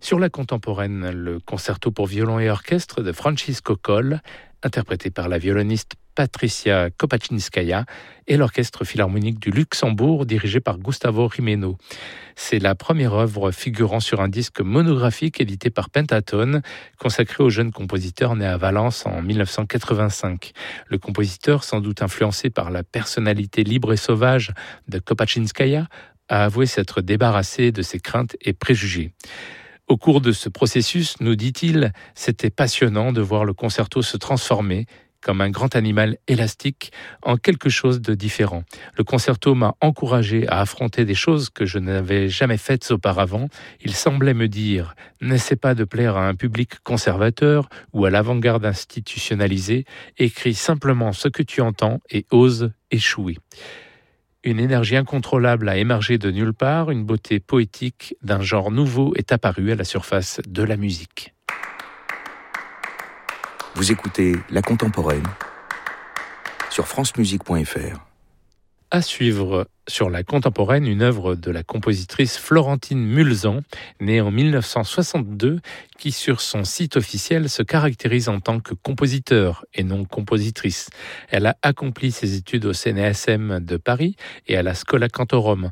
Sur la contemporaine, le concerto pour violon et orchestre de Francisco Coll, interprété par la violoniste Patricia Kopaczynskaja et l'Orchestre philharmonique du Luxembourg dirigé par Gustavo Gimeno. C'est la première œuvre figurant sur un disque monographique édité par Pentatone, consacré au jeune compositeur né à Valence en 1985. Le compositeur, sans doute influencé par la personnalité libre et sauvage de Kopaczynskaja, a avoué s'être débarrassé de ses craintes et préjugés. Au cours de ce processus, nous dit-il, c'était passionnant de voir le concerto se transformer comme un grand animal élastique en quelque chose de différent. Le concerto m'a encouragé à affronter des choses que je n'avais jamais faites auparavant. Il semblait me dire « N'essaie pas de plaire à un public conservateur ou à l'avant-garde institutionnalisée, écris simplement ce que tu entends et ose échouer ». Une énergie incontrôlable a émergé de nulle part, une beauté poétique d'un genre nouveau est apparue à la surface de la musique. Vous écoutez La Contemporaine sur francemusique.fr. À suivre sur La Contemporaine, une œuvre de la compositrice Florentine Mulzan, née en 1962, qui sur son site officiel se caractérise en tant que compositeur et non compositrice. Elle a accompli ses études au CNSM de Paris et à la Schola Cantorum.